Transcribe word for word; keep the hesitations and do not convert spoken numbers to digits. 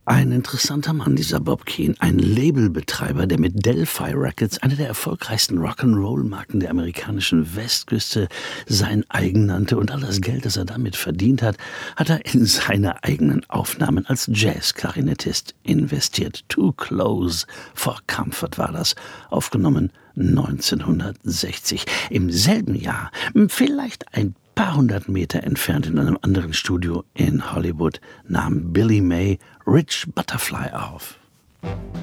Ein interessanter Mann, dieser Bob Keane, ein Labelbetreiber, der mit Del-Fi Records, eine der erfolgreichsten Rock'n'Roll-Marken der amerikanischen Westküste, sein eigen nannte, und all das Geld, das er damit verdient hat, hat er in seine eigenen Aufnahmen als Jazz-Klarinettist investiert. Too Close for Comfort war das, aufgenommen neunzehnhundertsechzig. Im selben Jahr, vielleicht ein paar hundert Meter entfernt in einem anderen Studio in Hollywood, nahm Billy May Rich Butterfly auf.